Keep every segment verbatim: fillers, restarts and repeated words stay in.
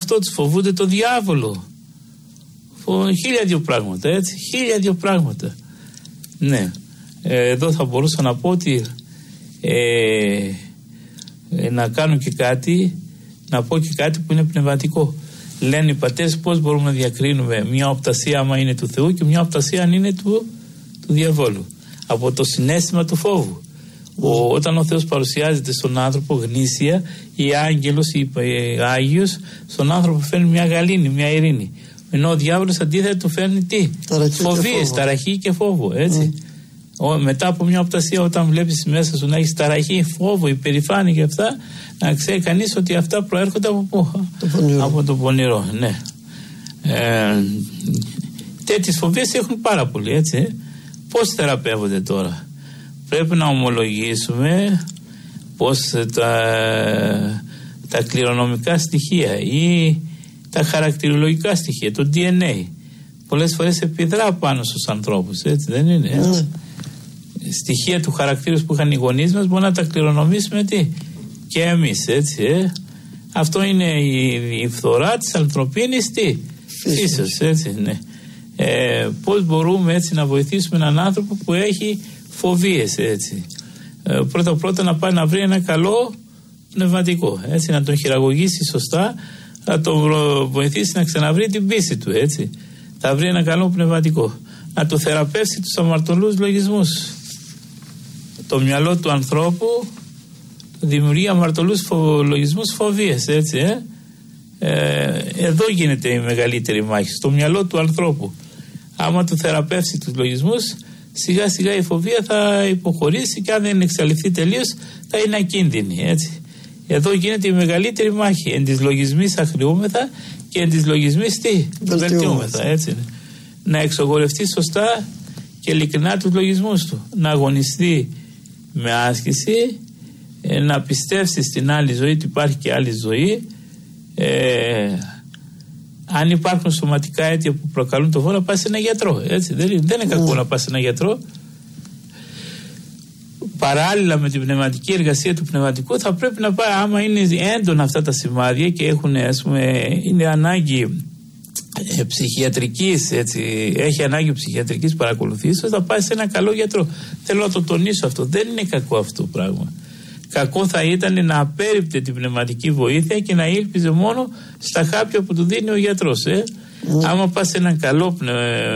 αυτό, τους φοβούνται τον διάβολο. Χίλια δύο πράγματα, έτσι. Χίλια δύο πράγματα. Ναι. Ε, εδώ θα μπορούσα να πω ότι ε, ε, να κάνω και κάτι, να πω και κάτι που είναι πνευματικό. Λένε οι πατέρες πώς μπορούμε να διακρίνουμε μια οπτασία άμα είναι του Θεού και μια οπτασία αν είναι του, του διαβόλου. Από το συναίσθημα του φόβου. Ο, όταν ο Θεός παρουσιάζεται στον άνθρωπο γνήσια, η άγγελος ή η Άγιος στον άνθρωπο φέρνει μια γαλήνη, μια ειρήνη. Ενώ ο διάβολος αντίθετα του φέρνει τι? Φοβίες, ταραχή και φόβο, έτσι. Mm. Ο, μετά από μια οπτασία, όταν βλέπεις μέσα σου να έχεις ταραχή, φόβο, υπερηφάνεια και αυτά, να ξέρει κανείς ότι αυτά προέρχονται από πού? Το από το πονηρό, ναι. Ε, τέτοιες φοβίες έχουν πάρα πολύ, έτσι. Πώς θεραπεύονται τώρα? Πρέπει να ομολογήσουμε πως τα, τα κληρονομικά στοιχεία ή τα χαρακτηρολογικά στοιχεία, το ντι εν έι, πολλές φορές επιδρά πάνω στους ανθρώπους, έτσι δεν είναι? Mm. Στοιχεία του χαρακτήρου που είχαν οι γονείς μας μπορεί να τα κληρονομήσουμε τι? Και εμείς, έτσι, ε? Αυτό είναι η, η φθορά της ανθρωπίνης τι? Φύσεως, έτσι, ναι. Ε, πώς μπορούμε έτσι να βοηθήσουμε έναν άνθρωπο που έχει φοβίες, έτσι? Ε, πρώτα πρώτα να πάει να βρει ένα καλό πνευματικό, έτσι, να τον χειραγωγήσει σωστά, να τον βοηθήσει να ξαναβρει την πίστη του, έτσι. Θα βρει ένα καλό πνευματικό, να το θεραπεύσει τους αμαρτωλούς λογισμούς. Το μυαλό του ανθρώπου δημιουργεί αμαρτωλούς φο, λογισμούς, φοβίες, έτσι, ε? Ε, εδώ γίνεται η μεγαλύτερη μάχη, στο μυαλό του ανθρώπου. Άμα του θεραπεύσει τους λογισμούς, σιγά σιγά η φοβία θα υποχωρήσει και αν δεν εξαλειφθεί τελείως θα είναι ακίνδυνη, έτσι. Εδώ γίνεται η μεγαλύτερη μάχη. Εν της λογισμής αχρειούμεθα και εν της λογισμής τι? Βελτιούμεθα, έτσι. Να εξογορευτεί σωστά και ειλικρινά τους λογισμούς του. Να αγωνιστεί με άσκηση, ε, να πιστέψει στην άλλη ζωή ότι υπάρχει και άλλη ζωή. Ε, αν υπάρχουν σωματικά αίτια που προκαλούν το φόβο, να πάει σε έναν γιατρό, έτσι. Δεν, δεν είναι κακό mm. να πάει σε έναν γιατρό. Παράλληλα με την πνευματική εργασία του πνευματικού θα πρέπει να πάει, άμα είναι έντονα αυτά τα σημάδια και έχουν, ας πούμε, είναι ανάγκη ε, ψυχιατρικής, έτσι, έχει ανάγκη ψυχιατρικής παρακολουθήσεως, θα πάει σε ένα καλό γιατρό. Θέλω να το τονίσω αυτό. Δεν είναι κακό αυτό το πράγμα. Κακό θα ήταν να απέρριπτε την πνευματική βοήθεια και να ήλπιζε μόνο στα χάπια που του δίνει ο γιατρός. Ε. Mm. Άμα πας σε έναν καλό πνε,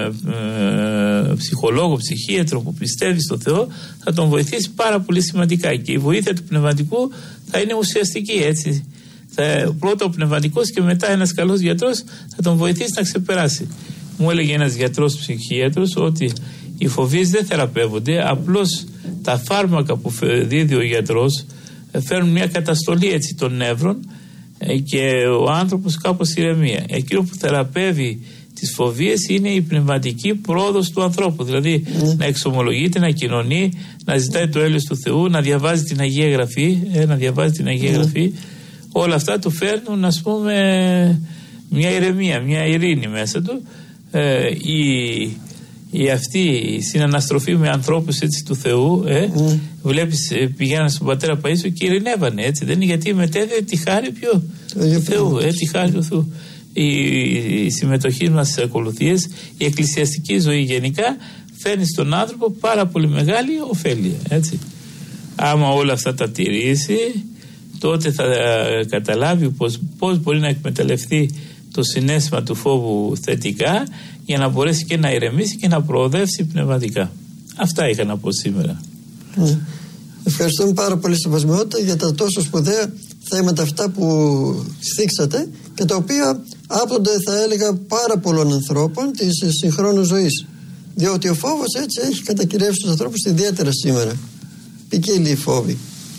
ε, ψυχολόγο, ψυχίατρο που πιστεύει στο Θεό, θα τον βοηθήσει πάρα πολύ σημαντικά και η βοήθεια του πνευματικού θα είναι ουσιαστική, έτσι. Θα, πρώτα ο πνευματικός και μετά ένας καλός γιατρός θα τον βοηθήσει να ξεπεράσει. Μου έλεγε ένας γιατρός ψυχίατρος ότι οι φοβίες δεν θεραπεύονται, απλώς τα φάρμακα που δίδει ο γιατρός φέρνουν μια καταστολή, έτσι, των νεύρων και ο άνθρωπος κάπως ηρεμία. Εκείνο που θεραπεύει τις φοβίες είναι η πνευματική πρόοδος του ανθρώπου, δηλαδή mm. να εξομολογείται, να κοινωνεί, να ζητάει το έλεος του Θεού, να διαβάζει την Αγία Γραφή, ε, να διαβάζει την Αγία mm. Γραφή. Όλα αυτά του φέρνουν, ας πούμε, μια ηρεμία, μια ειρήνη μέσα του. Ε, η Η αυτή η συναναστροφή με ανθρώπους, έτσι, του Θεού, ε, mm. βλέπεις, πηγαίναν στον πατέρα Παΐσιο και ειρηνεύανε, έτσι, δεν είναι? Γιατί μετέδε τη χάρη ποιο? του Θεού, ε, τη χάρη του Θεού. Η, η συμμετοχή μας στις ακολουθίες, η εκκλησιαστική ζωή γενικά φέρνει στον άνθρωπο πάρα πολύ μεγάλη ωφέλεια, έτσι. Άμα όλα αυτά τα τηρήσει, τότε θα ε, καταλάβει πως, πως μπορεί να εκμεταλλευτεί το συναίσθημα του φόβου θετικά για να μπορέσει και να ηρεμήσει και να προοδεύσει πνευματικά. Αυτά είχα να πω σήμερα. Mm. Ευχαριστούμε πάρα πολύ, Σεβασμιότητα, για τα τόσο σπουδαία θέματα αυτά που θίξατε και τα οποία άπτονται, θα έλεγα, πάρα πολλών ανθρώπων της συγχρόνου ζωής. Διότι ο φόβος, έτσι, έχει κατακυριεύσει τους ανθρώπους ιδιαίτερα σήμερα. Ποικίλοι οι φόβοι.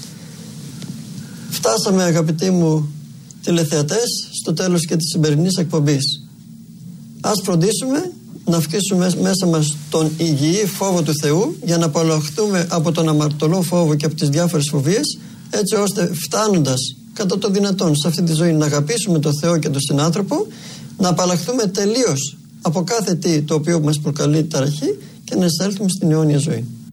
Φτάσαμε, αγαπητοί μου τηλεθεατές, στο τέλος και της σημερινής εκπομπής. Ας φροντίσουμε να αυξήσουμε μέσα μας τον υγιή φόβο του Θεού για να απαλλαχθούμε από τον αμαρτωλό φόβο και από τις διάφορες φοβίες, έτσι ώστε, φτάνοντας κατά το δυνατόν σε αυτή τη ζωή, να αγαπήσουμε τον Θεό και τον συνάνθρωπο, να απαλλαχθούμε τελείως από κάθε τι το οποίο μας προκαλεί ταραχή και να εισέλθουμε στην αιώνια ζωή.